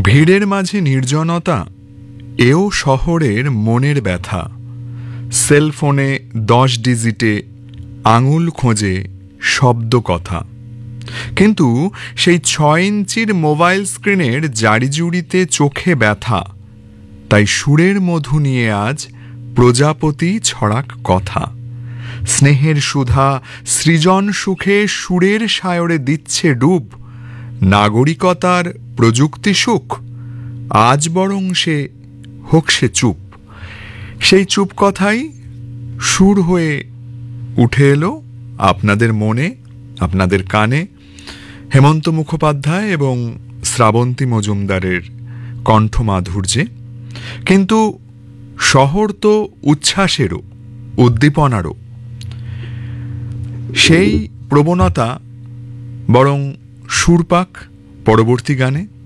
ভিড়ের মাঝে নির্জনতা, এও শহরের মনের ব্যথা। সেলফোনে 10 ডিজিটে আঙুল খোঁজে শব্দ কথা, কিন্তু সেই 6 ইঞ্চির মোবাইল স্ক্রিনের জারিজুড়িতে চোখে ব্যথা। তাই সুরের মধু নিয়ে আজ প্রজাপতি ছড়াক কথা। স্নেহের সুধা সৃজন সুখে সুরের সায়রে দিচ্ছে ডুব। নাগরিকতার প্রযুক্তি সুখ, আজ বরং সে হোক সে চুপ। সেই চুপ কথাই সুর হয়ে উঠে এলো আপনাদের মনে, আপনাদের কানে। হেমন্ত মুখোপাধ্যায় এবং শ্রাবন্তী মজুমদারের কণ্ঠমাধুর্যে। কিন্তু শহর তো উচ্ছ্বাসেরও, উদ্দীপনারও। সেই প্রবণতা বরং সুর পাক পরবর্তী গানে।